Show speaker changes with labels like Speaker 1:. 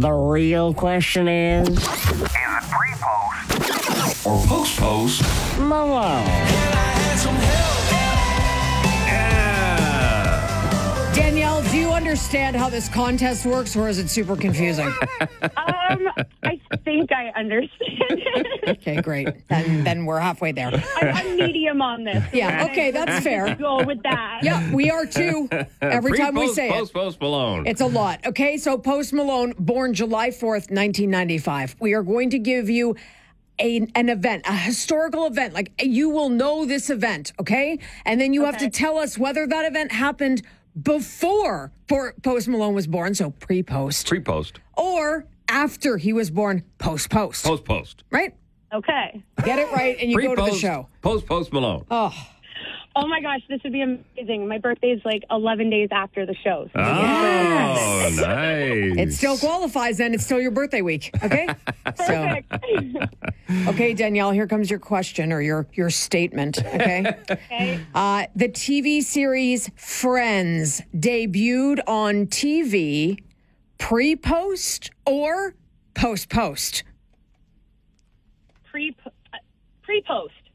Speaker 1: The real question is
Speaker 2: it pre-post or post-post?
Speaker 1: Malone.
Speaker 3: Danielle, do you understand how this contest works, or is it super confusing?
Speaker 4: I think I understand.
Speaker 3: Okay, great. Then we're halfway there.
Speaker 4: I'm medium on this.
Speaker 3: Yeah, okay, that's fair.
Speaker 4: Go with that.
Speaker 3: Yeah, we are too. Every time we say it.
Speaker 5: Post Malone.
Speaker 3: It's a lot. Okay, so Post Malone, born July 4th, 1995. We are going to give you an event, a historical event. Like, you will know this event, okay? And then you have to tell us whether that event happened before Post Malone was born, so pre-post.
Speaker 5: Pre-post.
Speaker 3: Or after he was born, post-post.
Speaker 5: Post-post.
Speaker 3: Right?
Speaker 4: Okay.
Speaker 3: Get it right, and you go to the show.
Speaker 5: Post Malone.
Speaker 4: Oh my gosh, this would be amazing. My birthday is like 11 days after the show. So
Speaker 5: Oh, nice.
Speaker 3: It still qualifies then. It's still your birthday week, okay?
Speaker 4: perfect.
Speaker 3: Okay, Danielle, here comes your question or your statement, okay?
Speaker 4: Okay.
Speaker 3: The TV series Friends debuted on TV pre-post or post-post?
Speaker 4: Pre-post.